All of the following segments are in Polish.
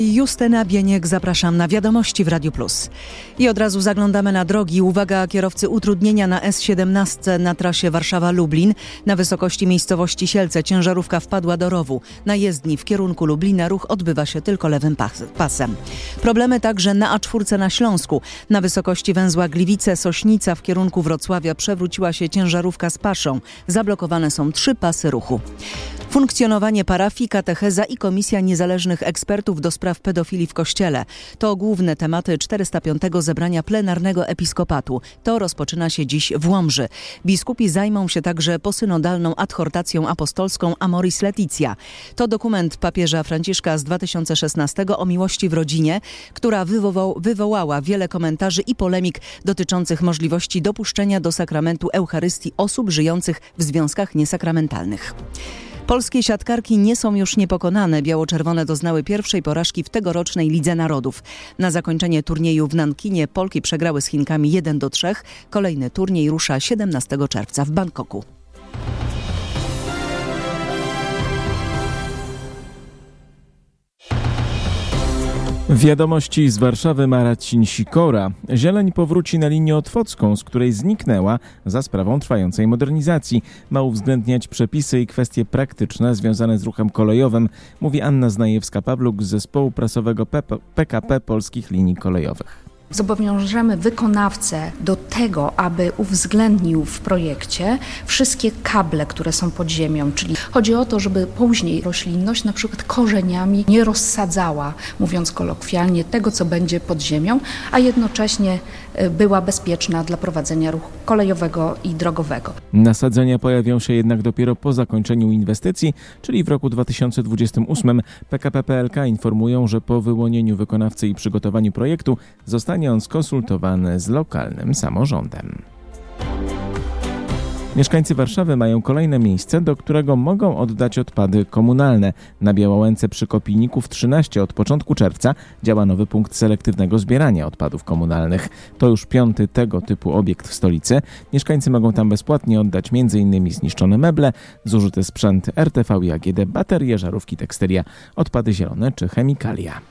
Justyna Bieniek, zapraszam na Wiadomości w Radiu Plus. I od razu zaglądamy na drogi. Uwaga, kierowcy, utrudnienia na S17 na trasie Warszawa-Lublin. Na wysokości miejscowości Sielce ciężarówka wpadła do rowu. Na jezdni w kierunku Lublina ruch odbywa się tylko lewym pasem. Problemy także na A4 na Śląsku. Na wysokości węzła Gliwice-Sośnica w kierunku Wrocławia przewróciła się ciężarówka z paszą. Zablokowane są 3 pasy ruchu. Funkcjonowanie parafii, katecheza i Komisja Niezależnych Ekspertów do spraw pedofilii w Kościele. To główne tematy 405. zebrania plenarnego Episkopatu. To rozpoczyna się dziś w Łomży. Biskupi zajmą się także posynodalną adhortacją apostolską Amoris Laetitia. To dokument papieża Franciszka z 2016 o miłości w rodzinie, która wywołała wiele komentarzy i polemik dotyczących możliwości dopuszczenia do sakramentu Eucharystii osób żyjących w związkach niesakramentalnych. Polskie siatkarki nie są już niepokonane. Biało-czerwone doznały pierwszej porażki w tegorocznej Lidze Narodów. Na zakończenie turnieju w Nankinie Polki przegrały z Chinkami 1-3. Kolejny turniej rusza 17 czerwca w Bangkoku. Wiadomości z Warszawy, Marcin Sikora. Zieleń powróci na linię otwocką, z której zniknęła za sprawą trwającej modernizacji. Ma uwzględniać przepisy i kwestie praktyczne związane z ruchem kolejowym, mówi Anna Znajewska-Pawluk z zespołu prasowego PKP Polskich Linii Kolejowych. Zobowiążemy wykonawcę do tego, aby uwzględnił w projekcie wszystkie kable, które są pod ziemią, czyli chodzi o to, żeby później roślinność na przykład korzeniami nie rozsadzała, mówiąc kolokwialnie, tego, co będzie pod ziemią, a jednocześnie była bezpieczna dla prowadzenia ruchu kolejowego i drogowego. Nasadzenia pojawią się jednak dopiero po zakończeniu inwestycji, czyli w roku 2028. PKP PLK informują, że po wyłonieniu wykonawcy i przygotowaniu projektu zostanie on skonsultowany z lokalnym samorządem. Mieszkańcy Warszawy mają kolejne miejsce, do którego mogą oddać odpady komunalne. Na Białołęce przy Kopijników 13 od początku czerwca działa nowy punkt selektywnego zbierania odpadów komunalnych. To już 5. tego typu obiekt w stolicy. Mieszkańcy mogą tam bezpłatnie oddać m.in. zniszczone meble, zużyty sprzęt RTV i AGD, baterie, żarówki, tekstylia, odpady zielone czy chemikalia.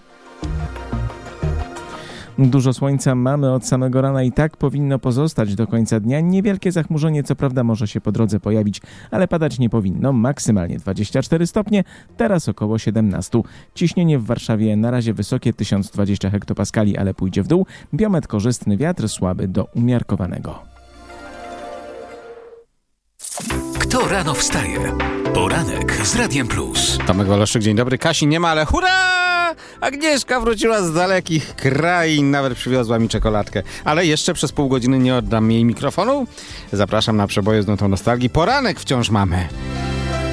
Dużo słońca mamy od samego rana i tak powinno pozostać do końca dnia. Niewielkie zachmurzenie co prawda może się po drodze pojawić, ale padać nie powinno. Maksymalnie 24 stopnie, teraz około 17. Ciśnienie w Warszawie na razie wysokie 1020 hektopaskali, ale pójdzie w dół. Biometr korzystny, wiatr słaby do umiarkowanego. Kto rano wstaje? Poranek z Radiem Plus. Tomek Waloszyk, dzień dobry. Kasi nie ma, ale hurra! Agnieszka wróciła z dalekich krain, nawet przywiozła mi czekoladkę. Ale jeszcze przez pół godziny nie oddam jej mikrofonu. Zapraszam na przeboje z nutą nostalgii. Poranek wciąż mamy.